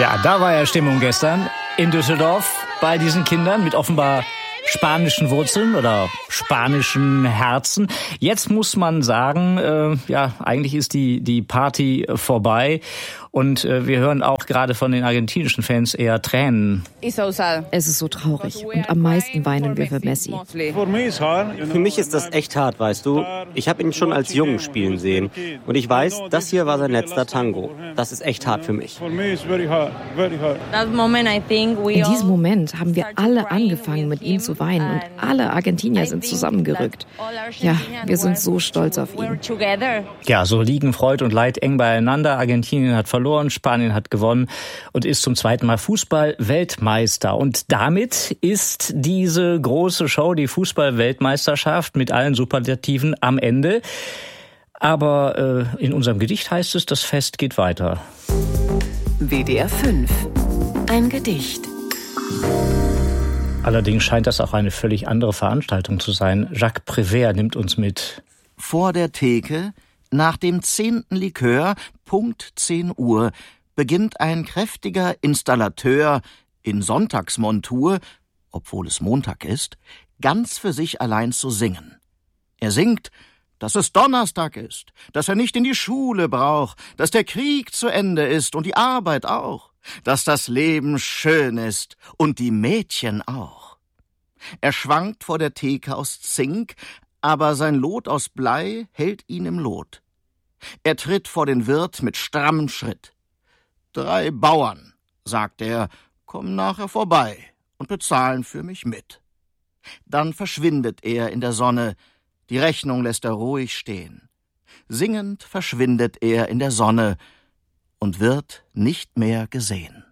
Ja, da war ja Stimmung gestern in Düsseldorf bei diesen Kindern mit offenbar spanischen Wurzeln oder spanischen Herzen. Jetzt muss man sagen, eigentlich ist die Party vorbei. Und wir hören auch gerade von den argentinischen Fans eher Tränen. Es ist so traurig und am meisten weinen wir für Messi. Für mich ist das echt hart, weißt du. Ich habe ihn schon als Jungen spielen sehen. Und ich weiß, das hier war sein letzter Tango. Das ist echt hart für mich. In diesem Moment haben wir alle angefangen, mit ihm zu weinen. Und alle Argentinier sind zusammengerückt. Ja, wir sind so stolz auf ihn. Ja, so liegen Freud und Leid eng beieinander. Argentinien hat verloren, Spanien hat gewonnen und ist zum zweiten Mal Fußball-Weltmeister. Und damit ist diese große Show, die Fußball-Weltmeisterschaft mit allen Superlativen am Ende. Aber in unserem Gedicht heißt es, das Fest geht weiter. WDR 5. Ein Gedicht. Allerdings scheint das auch eine völlig andere Veranstaltung zu sein. Jacques Prévert nimmt uns mit. Vor der Theke, nach dem 10. Likör, Punkt 10 Uhr, beginnt ein kräftiger Installateur in Sonntagsmontur, obwohl es Montag ist, ganz für sich allein zu singen. Er singt, dass es Donnerstag ist, dass er nicht in die Schule braucht, dass der Krieg zu Ende ist und die Arbeit auch, dass das Leben schön ist und die Mädchen auch. Er schwankt vor der Theke aus Zink, aber sein Lot aus Blei hält ihn im Lot. Er tritt vor den Wirt mit strammem Schritt. 3 Bauern, sagt er, kommen nachher vorbei und bezahlen für mich mit. Dann verschwindet er in der Sonne, die Rechnung lässt er ruhig stehen. Singend verschwindet er in der Sonne und wird nicht mehr gesehen.